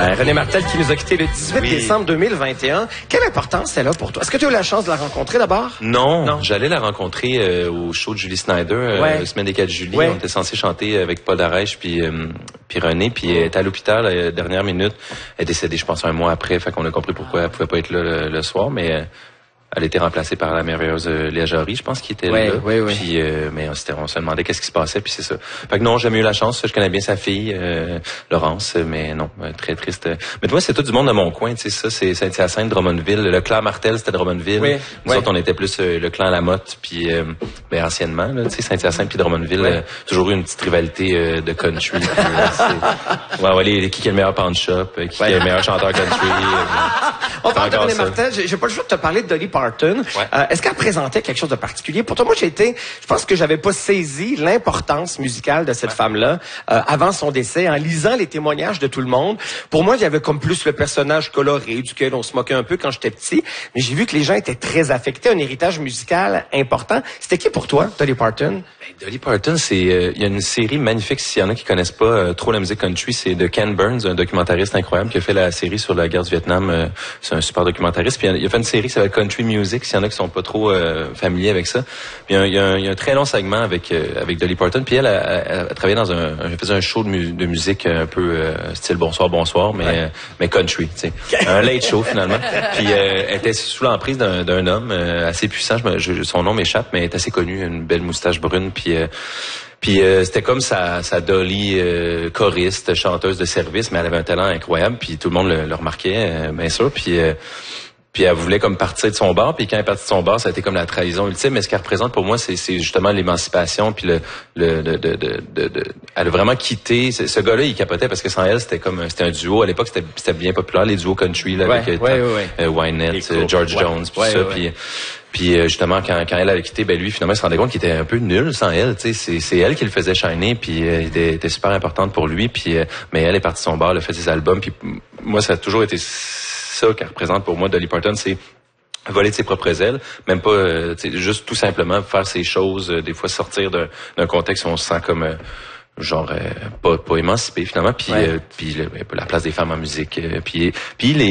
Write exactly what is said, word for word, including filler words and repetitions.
Euh, Renée Martel qui nous a quittés le dix-huit oui. décembre deux mille vingt et un. Quelle importance elle a pour toi? Est-ce que tu as eu la chance de la rencontrer d'abord? Non, Non. J'allais la rencontrer euh, au show de Julie Snyder, euh, Ouais. la semaine des quatre juillet. Ouais. On était censé chanter avec Paul Darèche puis euh, puis René, puis elle était à l'hôpital la euh, dernière minute. Elle est décédée, je pense, un mois après. Fait qu'on a compris pourquoi elle pouvait pas être là le, le soir, mais euh, elle a été remplacée par la merveilleuse euh, Léa Jarry, je pense, qui était ouais, là. Ouais, ouais. Puis, euh, mais on, on se demandait qu'est-ce qui se passait, puis c'est ça. Fait que non, j'ai jamais eu la chance. Je connais bien sa fille, euh, Laurence, mais non, euh, très triste. Mais toi, c'est tout du monde de mon coin, tu sais ça, c'est Saint-Hyacinthe, Drummondville. Le clan Martel, c'était Drummondville. Oui, Nous ouais. autres, on était plus euh, le clan Lamotte, puis euh, ben, anciennement, là, tu sais, Saint-Hyacinthe puis Drummondville, Ouais. euh, toujours eu une petite rivalité euh, de country. Puis, euh, c'est... Ouais, ouais, les, qui est le meilleur pawn shop, euh, qui Ouais. est le meilleur chanteur country. Euh, On parle de encore Renée ça. Martel. J'ai j'ai pas le choix de te parler de Dolly Parton. Ouais. Euh, Est-ce qu'elle présentait quelque chose de particulier? Pour toi, moi, j'ai été, je pense que j'avais pas saisi l'importance musicale de cette Ouais. femme-là euh, avant son décès. En lisant les témoignages de tout le monde, pour moi, il y avait comme plus le personnage coloré duquel on se moquait un peu quand j'étais petit. Mais j'ai vu que les gens étaient très affectés, un héritage musical important. C'était qui pour toi, Dolly Parton? Ben, Dolly Parton, c'est il euh, y a une série magnifique. S'il y en a qui connaissent pas euh, trop la musique country, c'est de Ken Burns, un documentariste incroyable qui a fait la série sur la guerre du Vietnam. Euh, c'est un super documentariste. Puis il a fait une série qui s'appelle Country Music. S'il y en a qui sont pas trop euh, familiers avec ça, puis il y, a un, il y a un très long segment avec euh, avec Dolly Parton. Puis elle a, a, a, a travaillé dans un, elle faisait un show de, mu de musique un peu euh, style bonsoir bonsoir, mais ouais. euh, mais country, tu sais, un late show finalement. Puis euh, elle était sous l'emprise d'un d'un homme euh, assez puissant. Je, me, je, son nom m'échappe, mais elle est assez connue, une belle moustache brune. Puis euh, Puis euh, c'était comme sa, sa Dolly euh, choriste, chanteuse de service, mais elle avait un talent incroyable, puis tout le monde le, le remarquait, euh, bien sûr. Puis euh, puis elle voulait comme partir de son bar, puis quand elle est partie de son bar, ça a été comme la trahison ultime. Mais ce qu'elle représente pour moi, c'est, c'est justement l'émancipation, puis le, le, de, de, de, de, de, elle a vraiment quitté. Ce gars-là, il capotait parce que sans elle, c'était comme, c'était un duo. À l'époque, c'était, c'était bien populaire les duos country là, Ouais, avec ouais, euh, ouais, euh, Wynette, euh, George ouais. Jones, puis Ouais, ça. ouais, Puis ouais. puis euh, justement, quand, quand elle avait quitté, ben lui, finalement, il se rendait compte qu'il était un peu nul sans elle. Tu sais, c'est, c'est elle qui le faisait shiner, puis euh, elle était, était super importante pour lui. Puis euh, mais elle est partie de son bar, elle a fait ses albums. Puis moi, ça a toujours été ça qu'elle représente pour moi, Dolly Parton, c'est voler de ses propres ailes, même pas, euh, juste tout simplement faire ses choses, euh, des fois sortir d'un, d'un contexte où on se sent comme euh, genre euh, pas, pas émancipé finalement, puis ouais. euh, puis le, la place des femmes en musique, euh, puis puis les